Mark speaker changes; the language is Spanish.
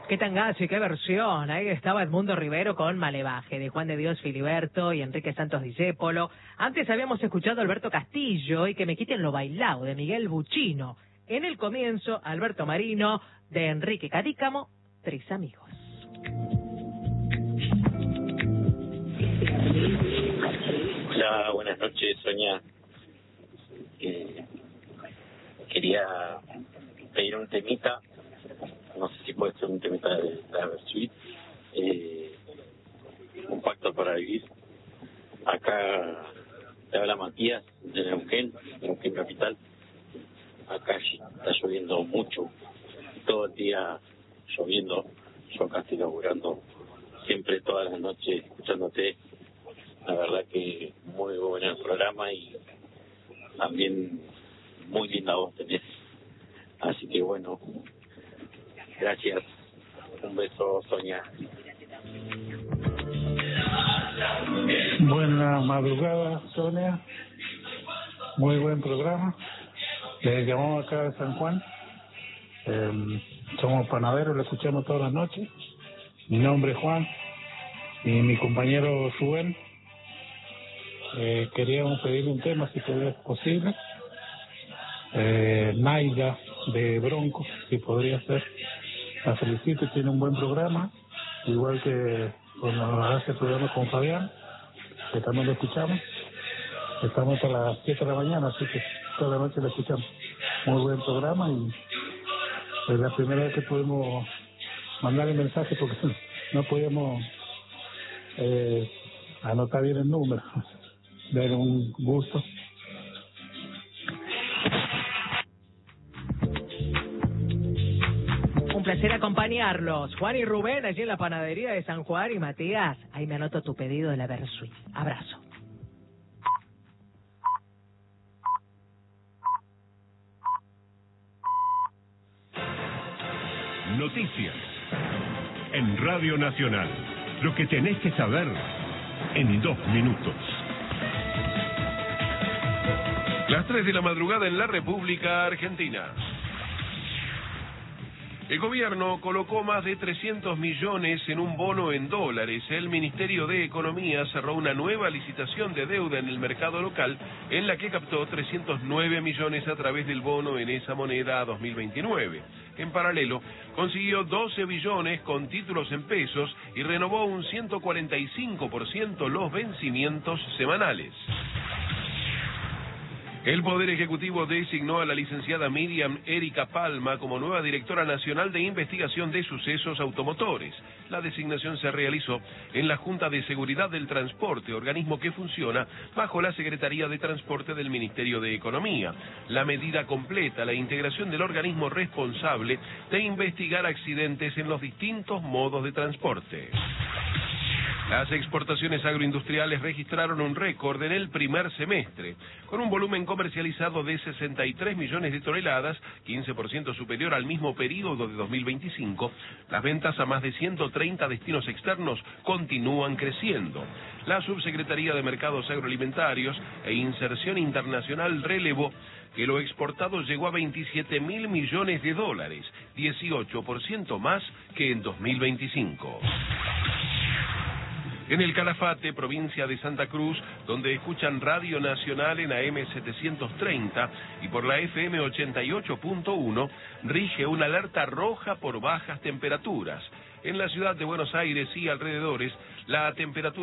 Speaker 1: Qué tangazo y qué versión. Ahí estaba Edmundo Rivero con Malevaje, de Juan de Dios Filiberto y Enrique Santos Discépolo. Antes habíamos escuchado a Alberto Castillo y Que me quiten lo bailado, de Miguel Buchino. En el comienzo, Alberto Marino, de Enrique Cadícamo, Tres Amigos.
Speaker 2: Hola, buenas noches, Sonia. Quería pedir un temita, no sé si puede ser un temita de la Versuit, un pacto para vivir. Acá te habla Matías de Neuquén Capital. Acá está lloviendo mucho, todo el día lloviendo. Yo acá estoy laburando siempre, todas las noches, escuchándote. La verdad que muy bueno el programa y también muy linda voz tenés. Así que bueno, gracias. Un beso, Sonia.
Speaker 3: Buena madrugada, Sonia. Muy buen programa. Les llamamos acá de San Juan. Somos panaderos, lo escuchamos todas las noches. Mi nombre es Juan y mi compañero Rubén. Queríamos pedirle un tema, si es posible. Naida de Bronco, si podría ser. La felicito, tiene un buen programa, igual que cuando hace el programa con Fabián, que también lo escuchamos. Estamos a las 7 de la mañana, así que toda la noche lo escuchamos. Muy buen programa y es la primera vez que podemos mandar el mensaje porque no podíamos anotar bien el número. Dar un gusto.
Speaker 1: Un placer acompañarlos. Juan y Rubén, allí en la panadería de San Juan. Y Matías, ahí me anoto tu pedido de la Versuit. Abrazo.
Speaker 4: Noticias en Radio Nacional. Lo que tenés que saber en 2 minutos. Las 3 de la madrugada en la República Argentina. El gobierno colocó más de 300 millones en un bono en dólares. El Ministerio de Economía cerró una nueva licitación de deuda en el mercado local en la que captó 309 millones a través del bono en esa moneda a 2029. En paralelo, consiguió 12 billones con títulos en pesos y renovó un 145% los vencimientos semanales. El Poder Ejecutivo designó a la licenciada Miriam Erika Palma como nueva directora nacional de investigación de sucesos automotores. La designación se realizó en la Junta de Seguridad del Transporte, organismo que funciona bajo la Secretaría de Transporte del Ministerio de Economía. La medida completa la integración del organismo responsable de investigar accidentes en los distintos modos de transporte. Las exportaciones agroindustriales registraron un récord en el primer semestre, con un volumen comercializado de 63 millones de toneladas, 15% superior al mismo periodo de 2025. Las ventas a más de 130 destinos externos continúan creciendo. La Subsecretaría de Mercados Agroalimentarios e Inserción Internacional relevó que lo exportado llegó a 27.000 millones de dólares, 18% más que en 2025. En el Calafate, provincia de Santa Cruz, donde escuchan Radio Nacional en AM 730 y por la FM 88.1, rige una alerta roja por bajas temperaturas. En la ciudad de Buenos Aires y alrededores, la temperatura